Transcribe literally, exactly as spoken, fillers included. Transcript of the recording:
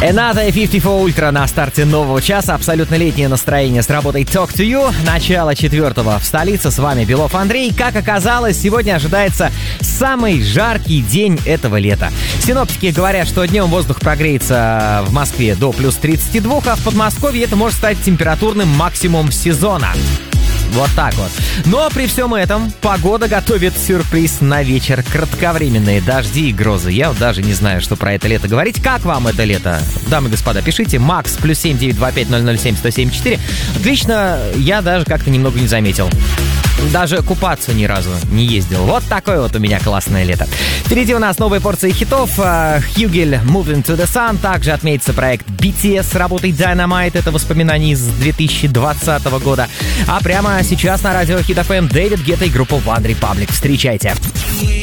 Another пятьдесят четыре Ultra на старте нового часа. Абсолютно летнее настроение с работой Talk to You. Начало четвертого в столице. С вами Белов Андрей. Как оказалось, сегодня ожидается самый жаркий день этого лета. Синоптики говорят, что днем воздух прогреется в Москве до плюс тридцати двух, а в Подмосковье это может стать температурным максимумом сезона. Вот так вот. Но при всем этом погода готовит сюрприз на вечер. Кратковременные дожди и грозы. Я вот даже не знаю, что про это лето говорить. Как вам это лето? Дамы и господа, пишите. Макс, плюс семь девять два пять ноль ноль семь сто семь четыре. Отлично, я даже как-то немного не заметил. Даже купаться ни разу не ездил. Вот такое вот у меня классное лето. Впереди у нас новые порции хитов. Хьюгель, Moving to the Sun. Также отметится проект би ти эс с работой Dynamite. Это воспоминания из две тысячи двадцатого года. А прямо сейчас на радио Хит эф эм Дэвид Гетта и группа One Republic. Встречайте.